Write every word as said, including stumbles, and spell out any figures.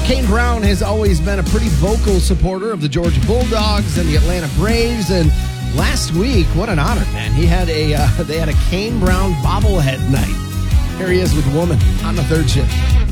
Kane Brown has always been a pretty vocal supporter of the Georgia Bulldogs and the Atlanta Braves, and last week, what an honor, man. He had a uh, they had a Kane Brown bobblehead night. Here he is with Woman on the third shift.